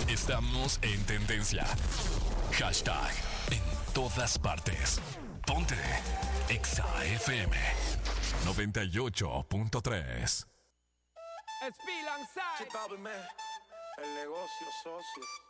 Estamos en tendencia. Hashtag en todas partes. Ponte Exa FM 98.3. El negocio socio.